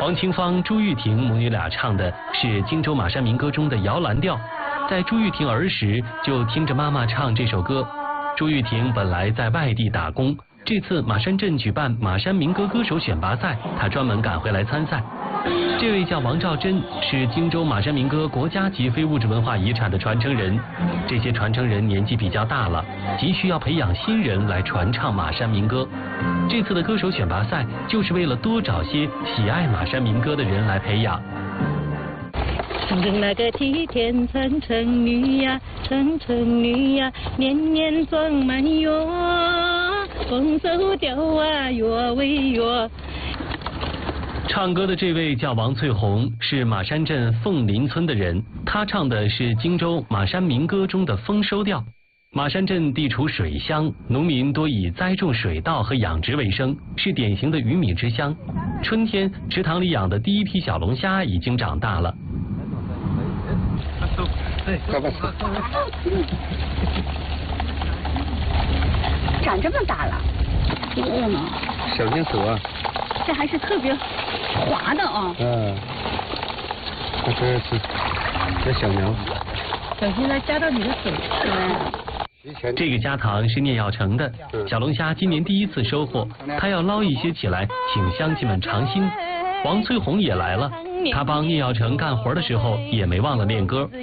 黄清芳、朱玉婷母女俩唱的是荆州马山民歌中的摇篮调。在朱玉婷儿时就听着妈妈唱这首歌。朱玉婷本来在外地打工，这次马山镇举办马山民歌歌手选拔赛，她专门赶回来参赛。这位叫王兆珍，是荆州马山民歌国家级非物质文化遗产的传承人。这些传承人年纪比较大了，急需要培养新人来传唱马山民歌。这次的歌手选拔赛就是为了多找些喜爱马山民歌的人来培养。 城中那个梯田城城女呀，城城女呀，年年装满月，丰收调啊月为月。 唱歌的这位叫王翠红，是马山镇凤林村的人，她唱的是荆州马山民歌中的丰收调。马山镇地处水乡，农民多以栽种水稻和养殖为生，是典型的鱼米之乡。春天，池塘里养的第一批小龙虾已经长大了。 长这么大了， 小金手啊， 这还是特别滑的啊。 这小苗， 小心它夹到你的手。 这个虾塘是聂耀成的，小龙虾今年第一次收获，他要捞一些起来，请乡亲们尝新。王翠红也来了，她帮聂耀成干活的时候也没忘了练歌。